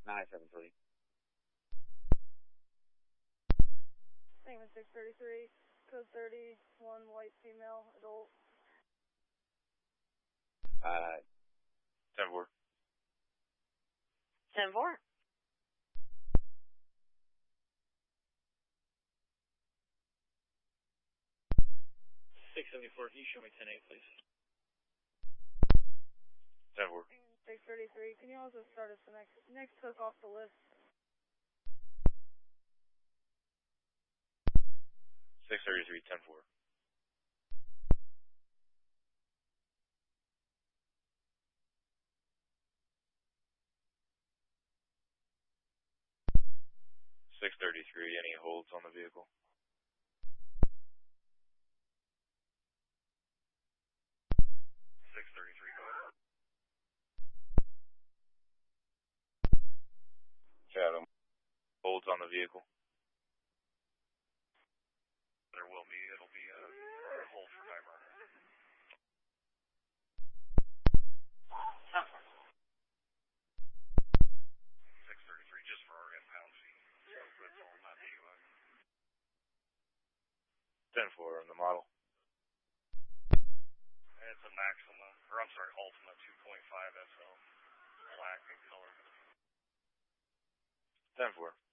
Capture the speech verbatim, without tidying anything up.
nine seven three. Statement six thirty-three, code thirty-one, white female, adult. Uh, ten four. ten four. six seventy-four, can you show me ten eight, please? ten four. six thirty-three, can you also start us the next, next hook off the list? six thirty-three, ten four. six thirty-three, any holds on the vehicle? six thirty-three, go ahead. Chatham. Holds on the vehicle? There will be, it'll be a, a hold for timer. six thirty-three, just for our impound fee. So that's all, not the U I. ten four on the model. It's a Maxima, or I'm sorry, Altima two point five S L. Black in color. ten four.